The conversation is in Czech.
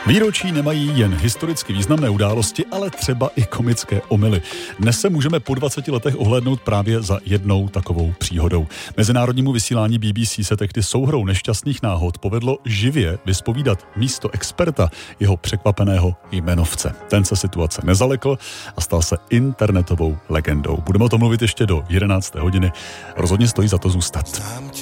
Výročí nemají jen historicky významné události, ale třeba i komické omyly. Dnes se můžeme po 20 letech ohlédnout právě za jednou takovou příhodou. Mezinárodnímu vysílání BBC se tehdy souhrou nešťastných náhod povedlo živě vyspovídat místo experta jeho překvapeného jmenovce. Ten se situace nezalekl a stal se internetovou legendou. Budeme o tom mluvit ještě do 11. hodiny. Rozhodně stojí za to zůstat.